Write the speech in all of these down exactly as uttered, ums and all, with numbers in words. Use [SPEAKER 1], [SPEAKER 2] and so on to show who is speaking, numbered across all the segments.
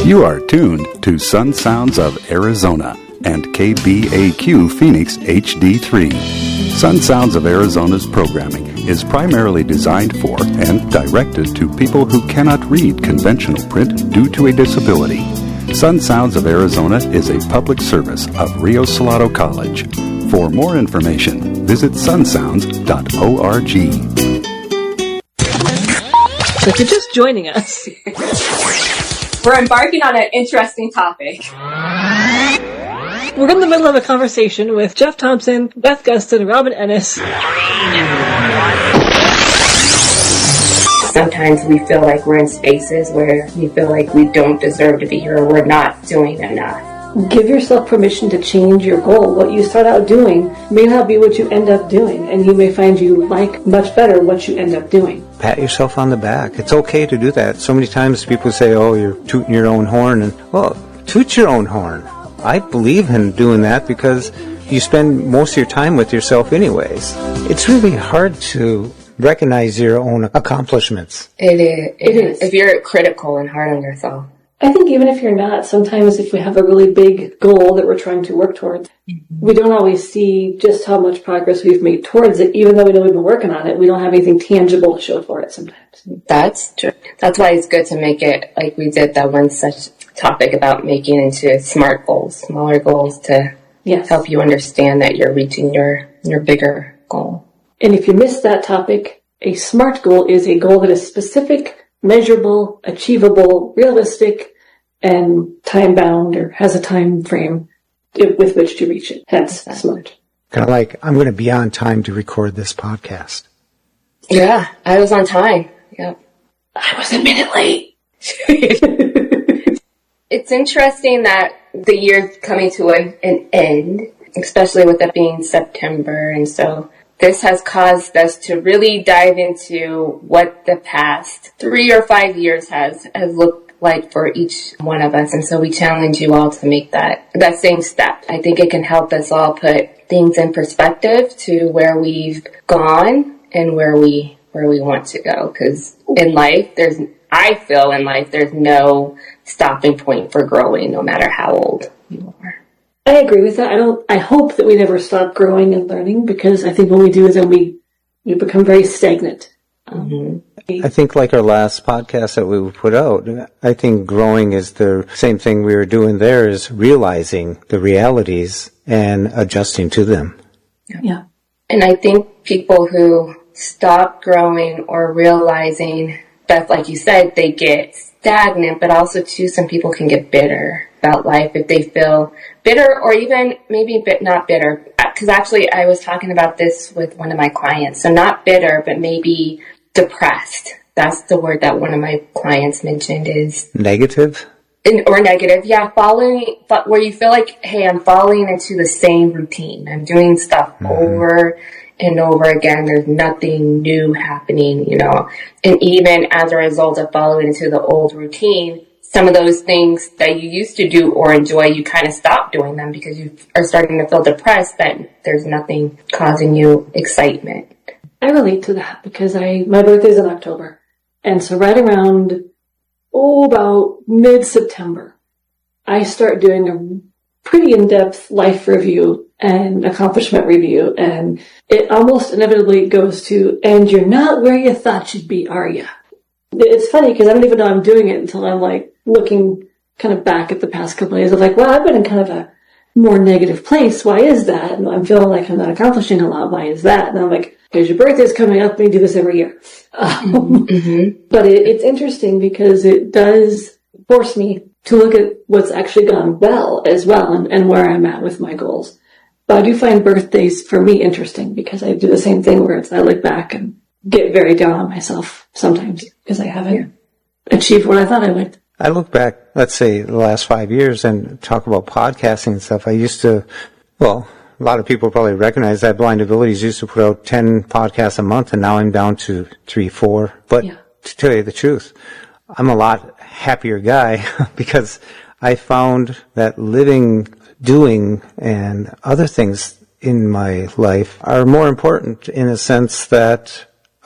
[SPEAKER 1] You are tuned to Sun Sounds of Arizona and K B A Q Phoenix H D three. Sun Sounds of Arizona's programming is primarily designed for and directed to people who cannot read conventional print due to a disability. Sun Sounds of Arizona is a public service of Rio Salado College. For more information, visit sun sounds dot org.
[SPEAKER 2] So if you're just joining us,
[SPEAKER 3] we're embarking on an interesting topic.
[SPEAKER 2] We're in the middle of a conversation with Jeff Thompson, Beth Gustin, and Robin Ennis.
[SPEAKER 3] Sometimes we feel like we're in spaces where we feel like we don't deserve to be here or we're not doing enough.
[SPEAKER 2] Give yourself permission to change your goal. What you start out doing may not be what you end up doing, and you may find you like much better what you end up doing.
[SPEAKER 4] Pat yourself on the back. It's okay to do that. So many times people say, oh, you're tooting your own horn. And, well, toot your own horn. I believe in doing that because you spend most of your time with yourself anyways. It's really hard to recognize your own accomplishments.
[SPEAKER 3] It is. It is. If you're critical and hard on yourself.
[SPEAKER 2] I think even if you're not, sometimes if we have a really big goal that we're trying to work towards, we don't always see just how much progress we've made towards it. Even though we know we've been working on it, we don't have anything tangible to show for it sometimes.
[SPEAKER 3] That's true. That's why it's good to make it like we did that one such topic about making into SMART goals, smaller goals to
[SPEAKER 2] yes.
[SPEAKER 3] help you understand that you're reaching your, your bigger goal.
[SPEAKER 2] And if you missed that topic, a SMART goal is a goal that is specific, measurable, achievable, realistic, and time-bound, or has a time frame with which to reach it. Hence, SMART.
[SPEAKER 4] Kind of like, I'm going to be on time to record this podcast.
[SPEAKER 3] Yeah, I was on time. Yep.
[SPEAKER 2] I was a minute late.
[SPEAKER 3] It's interesting that the year's coming to an, an end, especially with it being September, and so this has caused us to really dive into what the past three or five years has, has looked like for each one of us. And so we challenge you all to make that, that same step. I think it can help us all put things in perspective to where we've gone and where we, where we want to go. Cause in life, there's, I feel in life, there's no stopping point for growing, no matter how old you are.
[SPEAKER 2] I agree with that. I don't, I hope that we never stop growing and learning, because I think when we do, then we, we become very stagnant. Um,
[SPEAKER 4] I think like our last podcast that we put out, I think growing is the same thing we were doing there, is realizing the realities and adjusting to them.
[SPEAKER 2] Yeah.
[SPEAKER 3] And I think people who stop growing or realizing that, like you said, they get stagnant, but also too, some people can get bitter about life if they feel bitter, or even maybe bit not bitter. Because actually I was talking about this with one of my clients. So not bitter, but maybe depressed. That's the word that one of my clients mentioned, is
[SPEAKER 4] negative.
[SPEAKER 3] In, or negative, yeah, following, but where you feel like, hey, I'm falling into the same routine. I'm doing stuff mm-hmm. over and over again. There's nothing new happening, you know. And even as a result of following into the old routine, some of those things that you used to do or enjoy, you kind of stop doing them because you are starting to feel depressed that there's nothing causing you excitement.
[SPEAKER 2] I relate to that because I, my birthday's in October. And so right around, oh, about mid-September, I start doing a pretty in-depth life review and accomplishment review. And it almost inevitably goes to, and you're not where you thought you'd be, are you? It's funny because I don't even know I'm doing it until I'm like looking kind of back at the past couple of days of like, well, I've been in kind of a more negative place. Why is that? And I'm feeling like I'm not accomplishing a lot. Why is that? And I'm like, because your birthday's coming up, we do this every year. Um, mm-hmm. But it, it's interesting because it does force me to look at what's actually gone well as well, and, and where I'm at with my goals. But I do find birthdays for me interesting because I do the same thing where it's I look back and get very down on myself sometimes because I haven't achieved what I thought I would.
[SPEAKER 4] I look back, let's say, the last five years and talk about podcasting and stuff. I used to, well, a lot of people probably recognize that Blind Abilities used to put out ten podcasts a month, and now I'm down to three, four. But yeah. To tell you the truth, I'm a lot happier guy because I found that living, doing, and other things in my life are more important in a sense that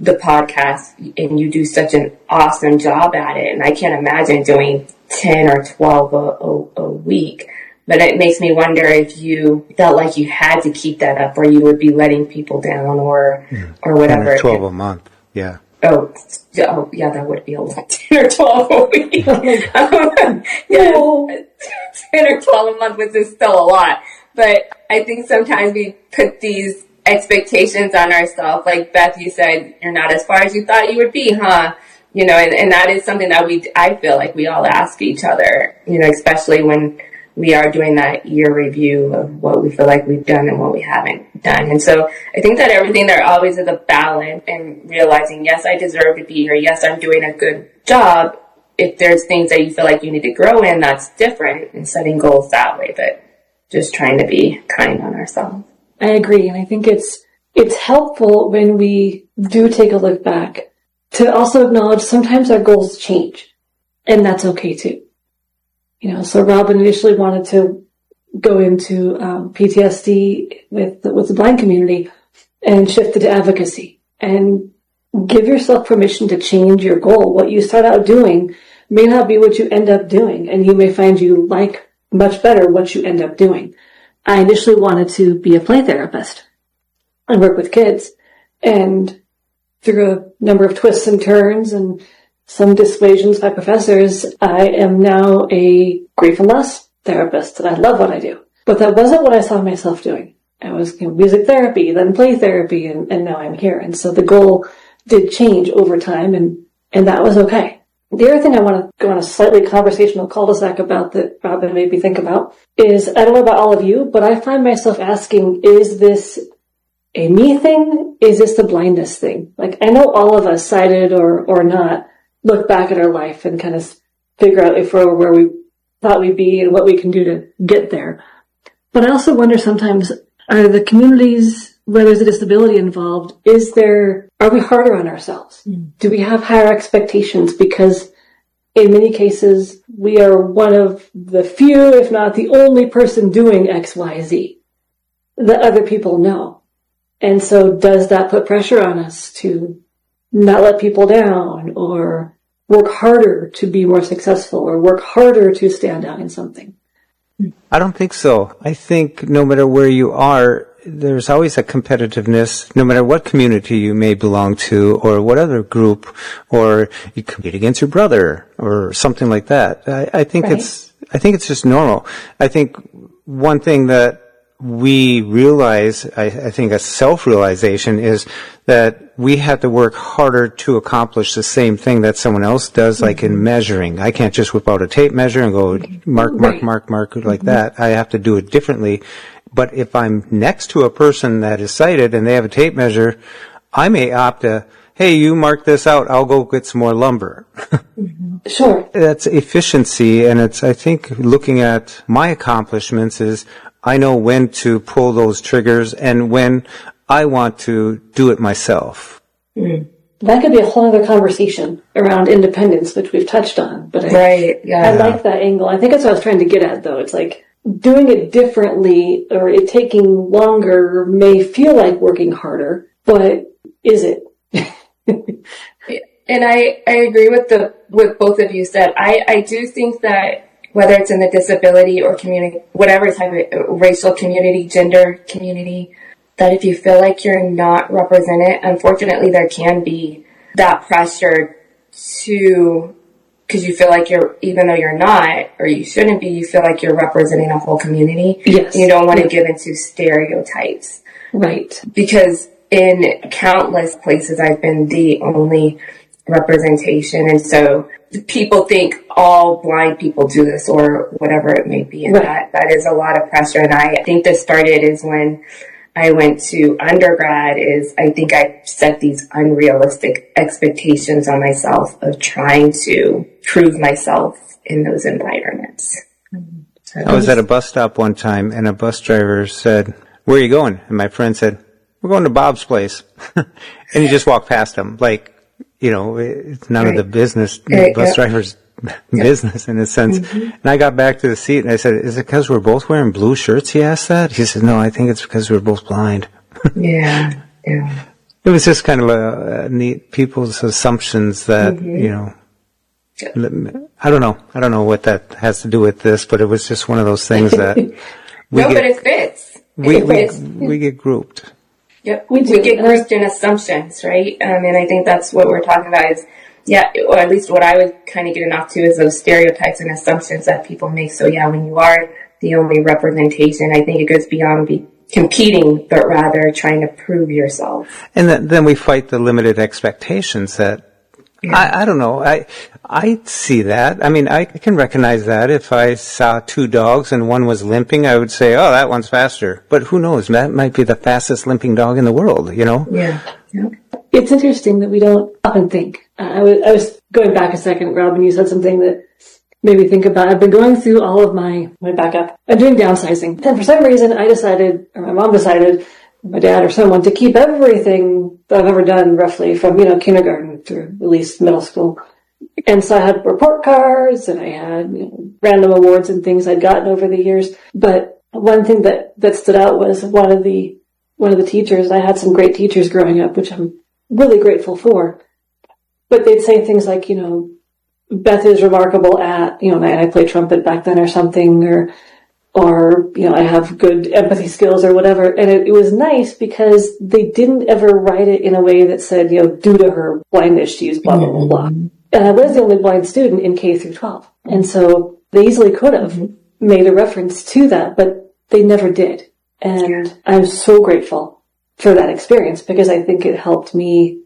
[SPEAKER 3] the podcast, and you do such an awesome job at it. And I can't imagine doing ten or twelve a, a, a week. But it makes me wonder if you felt like you had to keep that up, or you would be letting people down, or
[SPEAKER 4] mm.
[SPEAKER 3] or whatever.
[SPEAKER 4] twelve a month, yeah.
[SPEAKER 3] Oh, oh, yeah, that would be a lot. ten or twelve a week. um, yeah, ten or twelve a month was just still a lot. But I think sometimes we put these expectations on ourselves. Like Beth, you said, you're not as far as you thought you would be, huh? You know, and, and that is something that we, I feel like we all ask each other, you know, especially when we are doing that year review of what we feel like we've done and what we haven't done. And so I think that everything there always is a balance, and realizing, yes, I deserve to be here. Yes, I'm doing a good job. If there's things that you feel like you need to grow in, that's different, and setting goals that way, but just trying to be kind on ourselves.
[SPEAKER 2] I agree. And I think it's, it's helpful when we do take a look back to also acknowledge sometimes our goals change, and that's okay too. You know, so Robin initially wanted to go into um, P T S D with with the blind community, and shifted to advocacy. And give yourself permission to change your goal. What you start out doing may not be what you end up doing, and you may find you like much better what you end up doing. I initially wanted to be a play therapist and work with kids, and through a number of twists and turns and some dissuasions by professors, I am now a grief and loss therapist, and I love what I do. But that wasn't what I saw myself doing. I was, you know, music therapy, then play therapy, and, and now I'm here. And so the goal did change over time, and, and that was okay. The other thing I want to go on a slightly conversational cul-de-sac about that Robin made me think about is, I don't know about all of you, but I find myself asking, is this a me thing? Is this the blindness thing? Like, I know all of us, sighted or, or not, look back at our life and kind of figure out if we're where we thought we'd be and what we can do to get there. But I also wonder sometimes, are the communities where there's a disability involved, is there, are we harder on ourselves? Mm. Do we have higher expectations? Because in many cases, we are one of the few, if not the only person doing X, Y, Z that other people know. And so does that put pressure on us to not let people down, or work harder to be more successful, or work harder to stand out in something?
[SPEAKER 4] I don't think so. I think no matter where you are, there's always a competitiveness, no matter what community you may belong to, or what other group, or you compete against your brother, or something like that. I, I think right. it's, I think it's just normal. I think one thing that we realize, I, I think a self-realization, is that we have to work harder to accomplish the same thing that someone else does, mm-hmm. like in measuring. I can't just whip out a tape measure and go mark, mark, right. mark, mark, like mm-hmm. that. I have to do it differently. But if I'm next to a person that is sighted and they have a tape measure, I may opt to, hey, you mark this out, I'll go get some more lumber.
[SPEAKER 2] Mm-hmm. Sure.
[SPEAKER 4] That's efficiency, and it's, I think, looking at my accomplishments is, I know when to pull those triggers and when I want to do it myself.
[SPEAKER 2] Mm. That could be a whole other conversation around independence, which we've touched on. But I,
[SPEAKER 3] right, yeah.
[SPEAKER 2] I like that angle. I think that's what I was trying to get at, though. It's like doing it differently, or it taking longer may feel like working harder, but is it?
[SPEAKER 3] And I, I agree with the with both of you said. I, I do think that whether it's in the disability or community, whatever type of racial community, gender community, that if you feel like you're not represented, unfortunately there can be that pressure to, because you feel like you're, even though you're not, or you shouldn't be, you feel like you're representing a whole community.
[SPEAKER 2] Yes.
[SPEAKER 3] You don't want to give into stereotypes.
[SPEAKER 2] Right.
[SPEAKER 3] Because in countless places I've been the only representation, and so people think all blind people do this, or whatever it may be, and right. that that is a lot of pressure. And I think this started is when I went to undergrad, is I think I set these unrealistic expectations on myself of trying to prove myself in those environments.
[SPEAKER 4] So I was at a bus stop one time, and a bus driver said, "Where are you going?" And my friend said, "We're going to Bob's place." And he just walked past him, like, you know, it's none right. of the business, right. bus driver's yeah. business in a sense. Mm-hmm. And I got back to the seat and I said, "Is it because we're both wearing blue shirts?" He asked that. He said, "No, I think it's because we're both blind."
[SPEAKER 3] yeah, yeah.
[SPEAKER 4] It was just kind of a, a neat people's assumptions that, mm-hmm. you know, I don't know. I don't know what that has to do with this, but it was just one of those things that we
[SPEAKER 3] no,
[SPEAKER 4] get,
[SPEAKER 3] but it fits.
[SPEAKER 4] We,
[SPEAKER 3] it
[SPEAKER 4] we,
[SPEAKER 3] fits.
[SPEAKER 4] we get grouped.
[SPEAKER 3] Yep, we, we get grouped in assumptions, right? Um, and I think that's what we're talking about is, yeah, or at least what I would kind of get off to is those stereotypes and assumptions that people make. So yeah, when you are the only representation, I think it goes beyond be competing, but rather trying to prove yourself.
[SPEAKER 4] And then, then we fight the limited expectations that, yeah. I, I don't know, I, I see that. I mean, I can recognize that. If I saw two dogs and one was limping, I would say, oh, that one's faster. But who knows? That might be the fastest limping dog in the world, you know?
[SPEAKER 3] Yeah. yeah.
[SPEAKER 2] It's interesting that we don't often think. Uh, I was, I was going back a second, Robin, you said something that made me think about, I've been going through all of my, my backup. I'm doing downsizing. And for some reason, I decided, or my mom decided, my dad or someone, to keep everything that I've ever done roughly from, you know, kindergarten through at least middle school. And so I had report cards and I had, you know, random awards and things I'd gotten over the years. But one thing that, that stood out was one of the, one of the teachers, I had some great teachers growing up, which I'm really grateful for. But they'd say things like, you know, Beth is remarkable at, you know, and I, I played trumpet back then or something, or, or, you know, I have good empathy skills or whatever. And it, it was nice because they didn't ever write it in a way that said, you know, due to her blindness, she used blah, blah, blah, blah. And I was the only blind student in K through twelve. And so they easily could have mm-hmm. made a reference to that, but they never did. And I'm so grateful for that experience because I think it helped me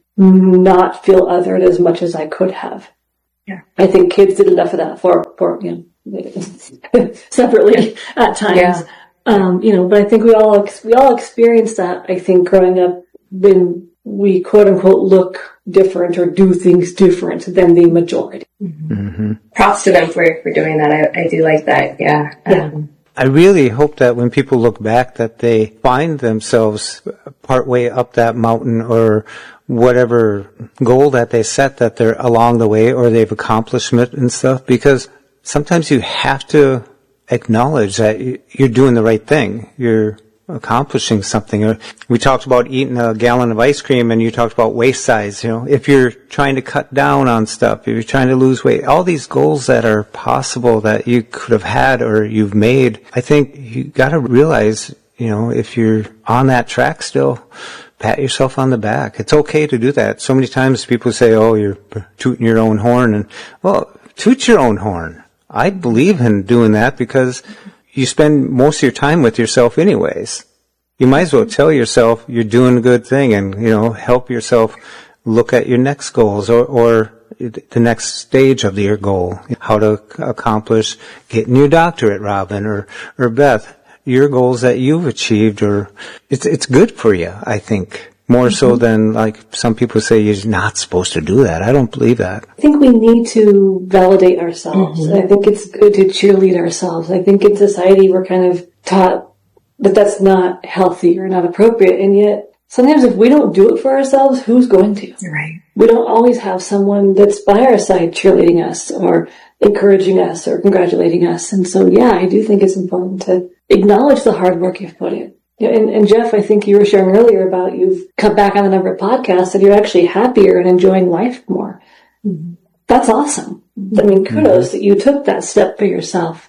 [SPEAKER 2] not feel othered as much as I could have.
[SPEAKER 3] Yeah.
[SPEAKER 2] I think kids did enough of that for, for, you know, separately at times. Yeah. Um, you know, but I think we all, ex- we all experienced that, I think, growing up when we quote unquote look different or do things different than the majority.
[SPEAKER 3] Mm-hmm. Props to them for, for doing that. I, I do like that. Yeah.
[SPEAKER 2] Yeah.
[SPEAKER 3] Um,
[SPEAKER 4] I really hope that when people look back that they find themselves partway up that mountain or whatever goal that they set, that they're along the way or they've accomplished it and stuff, because sometimes you have to acknowledge that you're doing the right thing. You're accomplishing something. We talked about eating a gallon of ice cream and you talked about waist size. You know, if you're trying to cut down on stuff, if you're trying to lose weight, all these goals that are possible that you could have had or you've made, I think you got to realize, you know, if you're on that track still, pat yourself on the back. It's okay to do that. So many times people say, oh, you're tooting your own horn. And, well, toot your own horn. I believe in doing that because you spend most of your time with yourself anyways. You might as well tell yourself you're doing a good thing and, you know, help yourself look at your next goals or, or the next stage of your goal. How to accomplish getting your doctorate, Robin, or, or Beth, your goals that you've achieved, or it's, it's good for you, I think. More mm-hmm. so than, like, some people say you're not supposed to do that. I don't believe that.
[SPEAKER 2] I think we need to validate ourselves. Mm-hmm. I think it's good to cheerlead ourselves. I think in society we're kind of taught that that's not healthy or not appropriate. And yet, sometimes if we don't do it for ourselves, who's going to?
[SPEAKER 3] Right.
[SPEAKER 2] We don't always have someone that's by our side cheerleading us or encouraging us or congratulating us. And so, yeah, I do think it's important to acknowledge the hard work you've put in. Yeah, and, and Jeff, I think you were sharing earlier about you've cut back on the number of podcasts and you're actually happier and enjoying life more. Mm-hmm. That's awesome. I mean, kudos mm-hmm. that you took that step for yourself.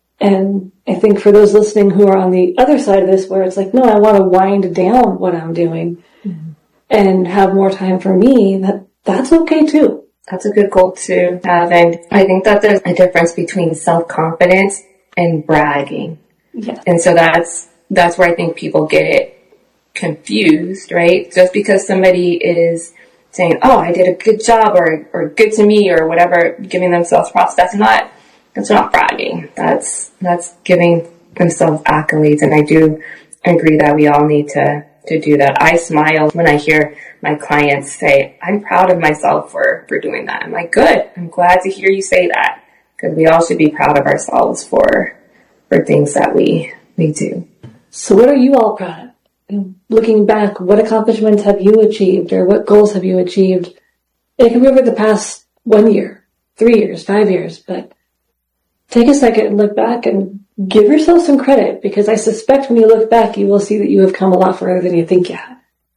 [SPEAKER 2] And I think for those listening who are on the other side of this, where it's like, no, I want to wind down what I'm doing mm-hmm. and have more time for me, that that's okay too.
[SPEAKER 3] That's a good goal to have. And I think that there's a difference between self-confidence and bragging.
[SPEAKER 2] Yeah.
[SPEAKER 3] And so that's, that's where I think people get it confused, right? Just because somebody is saying, oh, I did a good job or, or good to me or whatever, giving themselves props, that's not, that's not bragging. That's, that's giving themselves accolades. And I do agree that we all need to, to do that. I smile when I hear my clients say, I'm proud of myself for, for doing that. I'm like, good. I'm glad to hear you say that, because we all should be proud of ourselves for, for things that we, we do.
[SPEAKER 2] So what are you all proud of? Looking back, what accomplishments have you achieved or what goals have you achieved? It can be over the past one year, three years, five years, but take a second and look back and give yourself some credit, because I suspect when you look back, you will see that you have come a lot further than you think you have.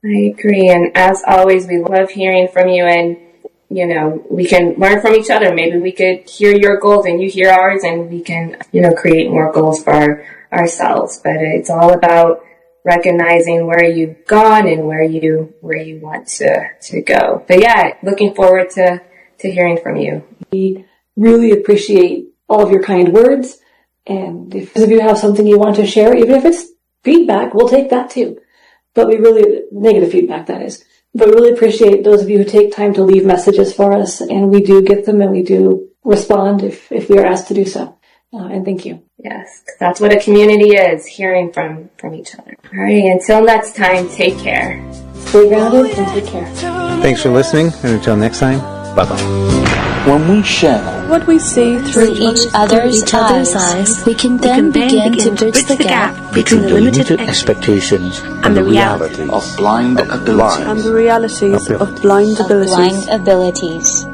[SPEAKER 3] I agree. And as always, we love hearing from you, and, you know, we can learn from each other. Maybe we could hear your goals and you hear ours, and we can, you know, create more goals for our, ourselves. But it's all about recognizing where you've gone and where you, where you want to, to go. But yeah, looking forward to, to hearing from you.
[SPEAKER 2] We really appreciate all of your kind words. And if those of you have something you want to share, even if it's feedback, we'll take that too. But we really, negative feedback that is. But we really appreciate those of you who take time to leave messages for us, and we do get them and we do respond if, if we are asked to do so. Uh, and thank you.
[SPEAKER 3] Yes, that's what a community is, hearing from, from each other. All right, until next time, take care.
[SPEAKER 2] Stay grounded and take care.
[SPEAKER 4] Thanks for listening, and until next time, bye-bye.
[SPEAKER 5] When we share
[SPEAKER 6] what we see through,
[SPEAKER 7] through each other's, each other's eyes, eyes, we can then, we can then begin, begin to bridge the gap, gap
[SPEAKER 5] between the limited expectations and, and the reality of blind abilities.
[SPEAKER 6] And the reality of blind abilities.
[SPEAKER 7] Of blind abilities.